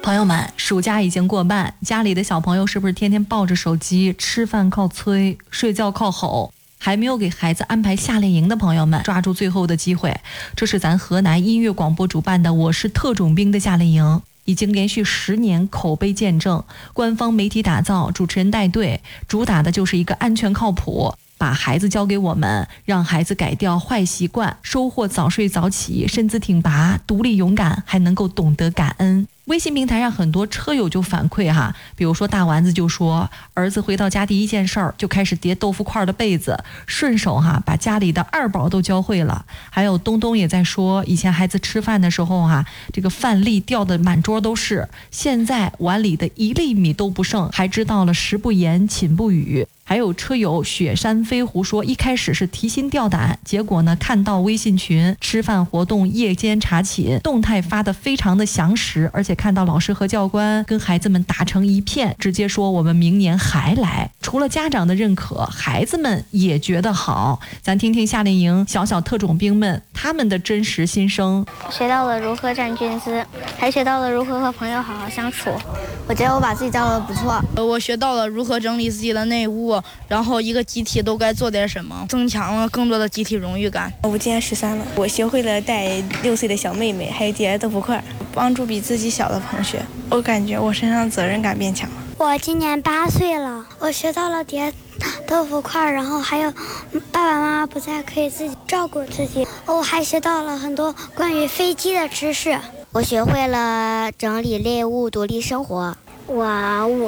朋友们，暑假已经过半，家里的小朋友是不是天天抱着手机，吃饭靠催，睡觉靠吼？还没有给孩子安排夏令营的朋友们，抓住最后的机会。这是咱河南音乐广播主办的我是特种兵的夏令营，已经连续10年口碑见证，官方媒体打造，主持人带队，主打的就是一个安全靠谱，把孩子交给我们，让孩子改掉坏习惯，收获早睡早起，身姿挺拔，独立勇敢，还能够懂得感恩。微信平台上很多车友就反馈哈，比如说大丸子就说，儿子回到家第一件事儿就开始叠豆腐块的被子，顺手把家里的2宝都教会了。还有东东也在说，以前孩子吃饭的时候这个饭粒掉的满桌都是，现在碗里的1粒米都不剩，还知道了食不言寝不语。还有车友雪山飞狐说，一开始是提心吊胆，结果呢看到微信群吃饭活动夜间查寝动态发得非常的详实，而且看到老师和教官跟孩子们打成一片，直接说我们明年还来。除了家长的认可，孩子们也觉得好。咱听听夏令营小小特种兵们他们的真实心声。 学到了如何站军姿，还学到了如何和朋友好好相处。我觉得我把自己教得不错。 我学到了如何整理自己的内务，然后一个集体都该做点什么，增强了更多的集体荣誉感。 我今年13了，我学会了带6岁的小妹妹，还有叠豆腐块，帮助比自己小的同学。我感觉我身上责任感变强了。 我今年8岁了，我学到了叠豆腐块，然后还有爸爸妈妈不在可以自己照顾自己。我还学到了很多关于飞机的知识。 我学会了整理类物，独立生活。 我